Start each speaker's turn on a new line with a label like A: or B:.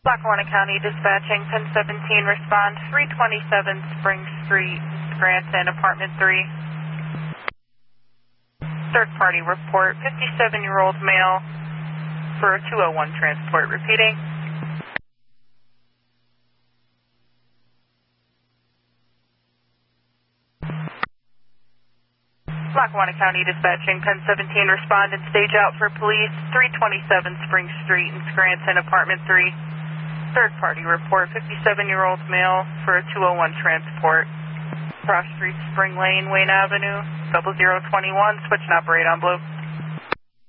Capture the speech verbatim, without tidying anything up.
A: Lackawanna County Dispatching, ten seventeen, respond, three twenty-seven Spring Street, Scranton, apartment three. Third party report, fifty-seven-year-old male for a two oh one transport. Repeating. Lackawanna County Dispatching, ten seventeen, respond and stage out for police, three twenty-seven Spring Street in Scranton, apartment three. Third party report, fifty-seven-year-old male for a two oh one transport. Cross Street, Spring Lane, Wayne Avenue, double zero twenty-one, switch and operate on blue.